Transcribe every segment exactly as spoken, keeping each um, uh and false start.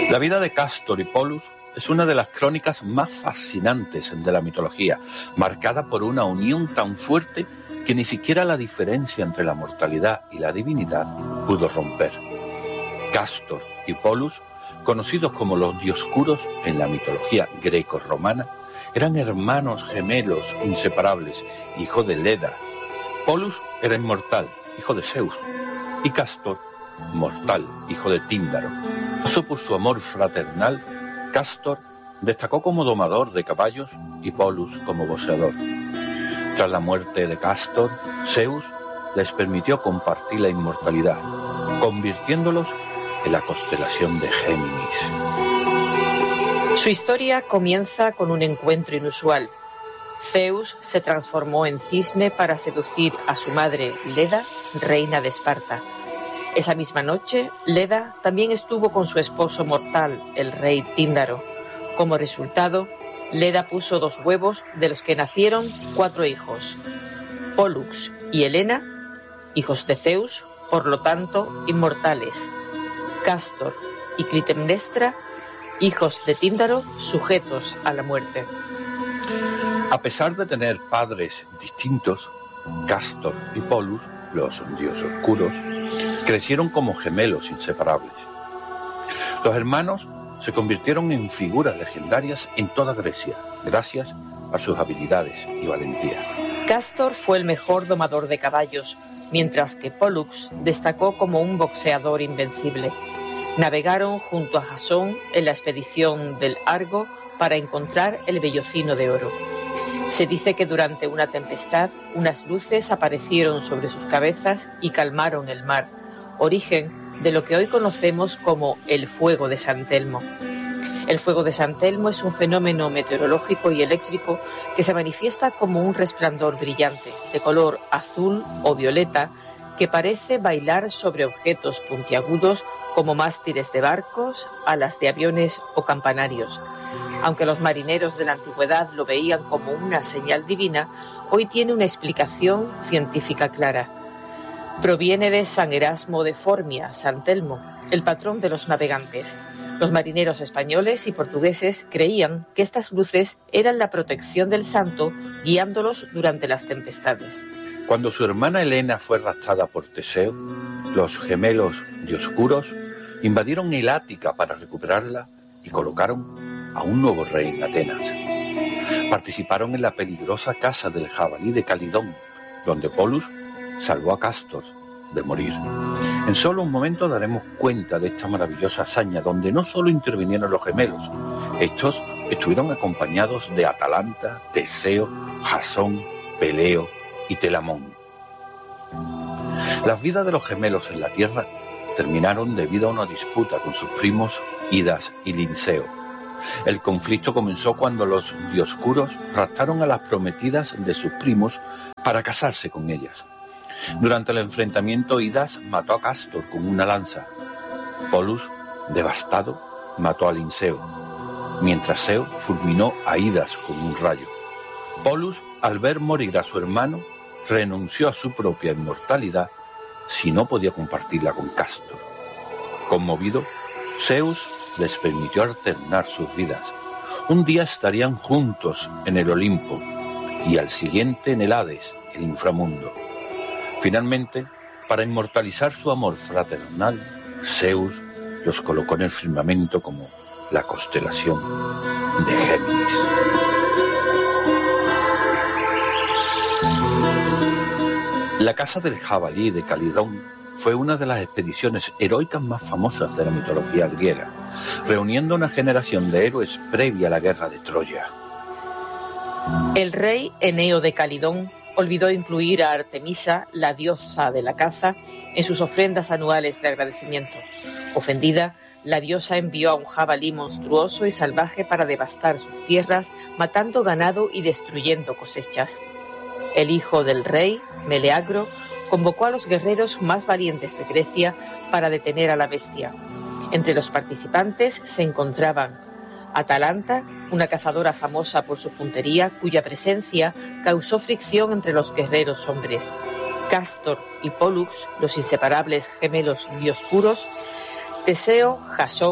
La vida de Cástor y Pólux es una de las crónicas más fascinantes de la mitología, marcada por una unión tan fuerte que ni siquiera la diferencia entre la mortalidad y la divinidad pudo romper. Cástor y Pólux, conocidos como los dioscuros en la mitología greco-romana, eran hermanos gemelos inseparables, hijo de Leda. Pólux era inmortal, hijo de Zeus, y Cástor, mortal, hijo de Tíndaro. Famoso por su amor fraternal, Cástor destacó como domador de caballos y Pólux como boxeador. Tras la muerte de Cástor, Zeus les permitió compartir la inmortalidad, convirtiéndolos en la constelación de Géminis. Su historia comienza con un encuentro inusual. Zeus se transformó en cisne para seducir a su madre Leda, reina de Esparta. Esa misma noche, Leda también estuvo con su esposo mortal, el rey Tíndaro. Como resultado, Leda puso dos huevos de los que nacieron cuatro hijos. Pólux y Helena, hijos de Zeus, por lo tanto, inmortales. Cástor y Clitemnestra, hijos de Tíndaro, sujetos a la muerte. A pesar de tener padres distintos, Cástor y Pólux, los dioses oscuros, crecieron como gemelos inseparables. Los hermanos se convirtieron en figuras legendarias en toda Grecia, gracias a sus habilidades y valentía. Cástor fue el mejor domador de caballos, mientras que Pólux destacó como un boxeador invencible. Navegaron junto a Jasón en la expedición del Argo para encontrar el vellocino de oro. Se dice que durante una tempestad unas luces aparecieron sobre sus cabezas y calmaron el mar, origen de lo que hoy conocemos como el fuego de San Telmo. El fuego de San Telmo es un fenómeno meteorológico y eléctrico que se manifiesta como un resplandor brillante, de color azul o violeta, que parece bailar sobre objetos puntiagudos como mástiles de barcos, alas de aviones o campanarios. Aunque los marineros de la antigüedad lo veían como una señal divina, hoy tiene una explicación científica clara. Proviene de San Erasmo de Formia, San Telmo, el patrón de los navegantes. Los marineros españoles y portugueses creían que estas luces eran la protección del santo, guiándolos durante las tempestades. Cuando su hermana Helena fue raptada por Teseo, los gemelos dioscuros invadieron el Ática para recuperarla y colocaron a un nuevo rey en Atenas. Participaron en la peligrosa caza del jabalí de Calidón, donde Pólux salvó a Cástor de morir. En solo un momento daremos cuenta de esta maravillosa hazaña, donde no solo intervinieron los gemelos, estos estuvieron acompañados de Atalanta, Teseo, Jasón, Peleo y Telamón. Las vidas de los gemelos en la tierra terminaron debido a una disputa con sus primos Idas y Linceo. El conflicto comenzó cuando los dioscuros raptaron a las prometidas de sus primos para casarse con ellas. Durante el enfrentamiento, Idas mató a Cástor con una lanza. Pólux, devastado, mató a Linceo, mientras Zeus fulminó a Idas con un rayo. Pólux, al ver morir a su hermano, renunció a su propia inmortalidad si no podía compartirla con Cástor. Conmovido, Zeus les permitió alternar sus vidas. Un día estarían juntos en el Olimpo y al siguiente en el Hades, el inframundo. Finalmente, para inmortalizar su amor fraternal, Zeus los colocó en el firmamento como la constelación de Géminis. La caza del jabalí de Calidón fue una de las expediciones heroicas más famosas de la mitología griega, reuniendo una generación de héroes previa a la guerra de Troya. El rey Eneo de Calidón olvidó incluir a Artemisa, la diosa de la caza, en sus ofrendas anuales de agradecimiento. Ofendida, la diosa envió a un jabalí monstruoso y salvaje para devastar sus tierras, matando ganado y destruyendo cosechas. El hijo del rey, Meleagro, convocó a los guerreros más valientes de Grecia para detener a la bestia. Entre los participantes se encontraban Atalanta, una cazadora famosa por su puntería, cuya presencia causó fricción entre los guerreros hombres. Cástor y Pólux, los inseparables gemelos dioscuros. Teseo, Jasón,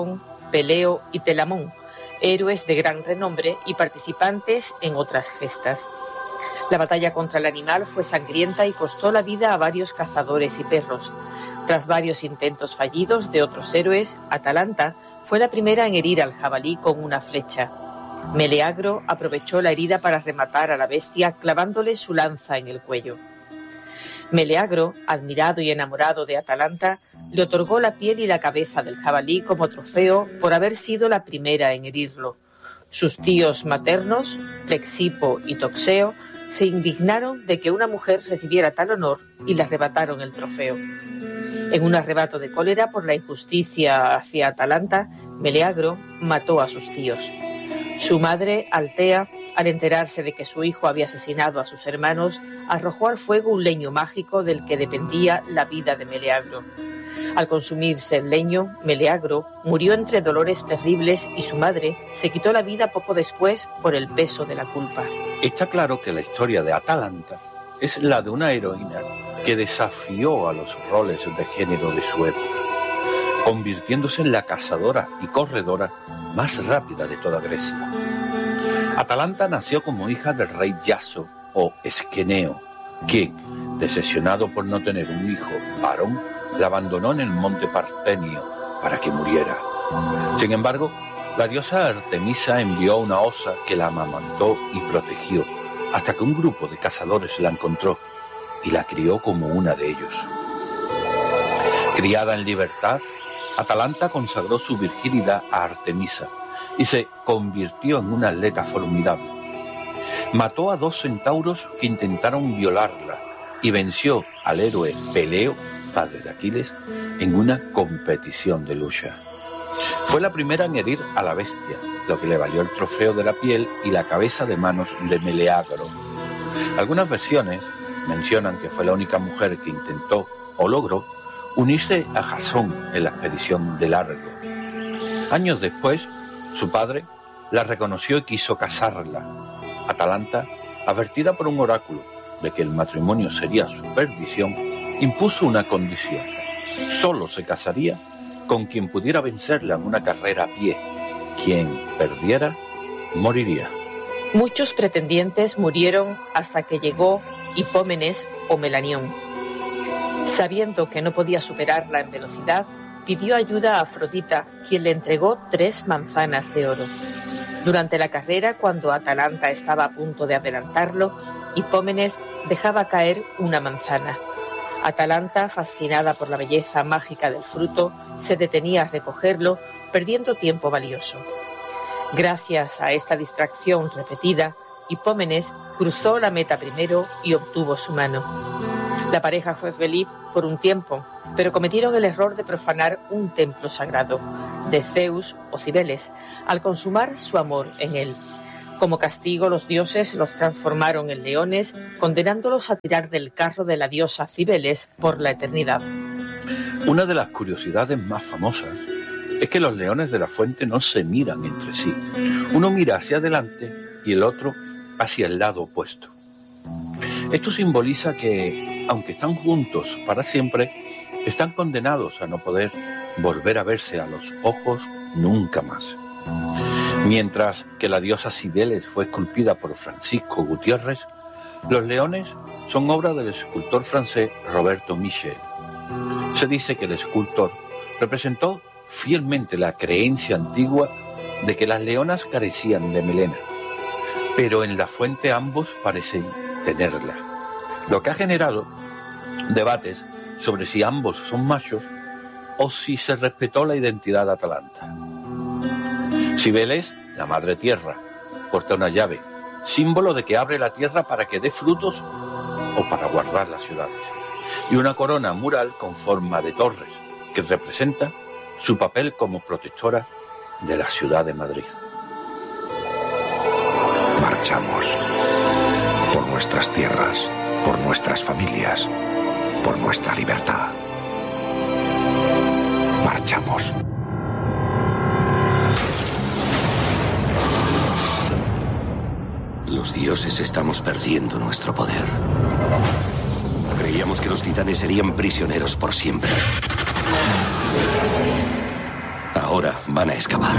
Peleo y Telamón, héroes de gran renombre y participantes en otras gestas. La batalla contra el animal fue sangrienta y costó la vida a varios cazadores y perros. Tras varios intentos fallidos de otros héroes, Atalanta fue la primera en herir al jabalí con una flecha. Meleagro aprovechó la herida para rematar a la bestia clavándole su lanza en el cuello. Meleagro, admirado y enamorado de Atalanta, le otorgó la piel y la cabeza del jabalí como trofeo por haber sido la primera en herirlo. Sus tíos maternos, Plexipo y Toxeo, se indignaron de que una mujer recibiera tal honor y le arrebataron el trofeo. En un arrebato de cólera por la injusticia hacia Atalanta, Meleagro mató a sus tíos. Su madre, Altea, al enterarse de que su hijo había asesinado a sus hermanos, arrojó al fuego un leño mágico del que dependía la vida de Meleagro. Al consumirse el leño, Meleagro murió entre dolores terribles y su madre se quitó la vida poco después por el peso de la culpa. Está claro que la historia de Atalanta es la de una heroína que desafió a los roles de género de su época, convirtiéndose en la cazadora y corredora más rápida de toda Grecia. Atalanta nació como hija del rey Yaso o Esqueneo, quien, decepcionado por no tener un hijo varón, la abandonó en el monte Partenio para que muriera. Sin embargo, la diosa Artemisa envió una osa que la amamantó y protegió, hasta que un grupo de cazadores la encontró y la crió como una de ellos. Criada en libertad, Atalanta consagró su virginidad a Artemisa y se convirtió en una atleta formidable. Mató a dos centauros que intentaron violarla y venció al héroe Peleo, padre de Aquiles, en una competición de lucha. Fue la primera en herir a la bestia, lo que le valió el trofeo de la piel y la cabeza de manos de Meleagro. Algunas versiones mencionan que fue la única mujer que intentó o logró unirse a Jasón en la expedición del Argo. Años después, su padre la reconoció y quiso casarla. Atalanta, advertida por un oráculo de que el matrimonio sería su perdición, impuso una condición: solo se casaría con quien pudiera vencerla en una carrera a pie. Quien perdiera, moriría. Muchos pretendientes murieron hasta que llegó Hipómenes o Melanión. Sabiendo que no podía superarla en velocidad, pidió ayuda a Afrodita, quien le entregó tres manzanas de oro. Durante la carrera, cuando Atalanta estaba a punto de adelantarlo, Hipómenes dejaba caer una manzana. Atalanta, fascinada por la belleza mágica del fruto, se detenía a recogerlo, perdiendo tiempo valioso. Gracias a esta distracción repetida, Hipómenes cruzó la meta primero y obtuvo su mano. La pareja fue feliz por un tiempo, pero cometieron el error de profanar un templo sagrado de Zeus o Cibeles al consumar su amor en él. Como castigo, los dioses los transformaron en leones, condenándolos a tirar del carro de la diosa Cibeles por la eternidad. Una de las curiosidades más famosas es que los leones de la fuente no se miran entre sí. Uno mira hacia adelante y el otro hacia el lado opuesto. Esto simboliza que, aunque están juntos para siempre, están condenados a no poder volver a verse a los ojos nunca más. Mientras que la diosa Cibeles fue esculpida por Francisco Gutiérrez, los leones son obra del escultor francés Roberto Michel. Se dice que el escultor representó fielmente la creencia antigua de que las leonas carecían de melena, pero en la fuente ambos parecen tenerla, lo que ha generado debates sobre si ambos son machos o si se respetó la identidad de Atalanta. Cibeles, la madre tierra, porta una llave, símbolo de que abre la tierra para que dé frutos o para guardar las ciudades, y una corona mural con forma de torres que representa su papel como protectora de la ciudad de Madrid. Marchamos por nuestras tierras, por nuestras familias, por nuestra libertad. Marchamos. Los dioses estamos perdiendo nuestro poder. Creíamos que los titanes serían prisioneros por siempre. Ahora Ahora van a escapar.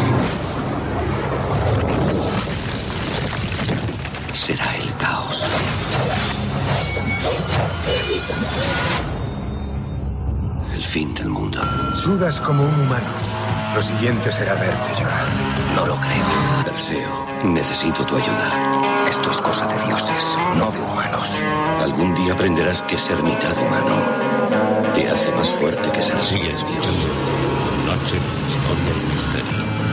Será el caos. El fin del mundo. Sudas como un humano. Lo siguiente será verte llorar. No lo creo. Perseo, necesito tu ayuda. Esto es cosa de dioses, no de humanos. Algún día aprenderás que ser mitad humano te hace más fuerte que ser Sigue escuchando Noche de Historia y Misterio.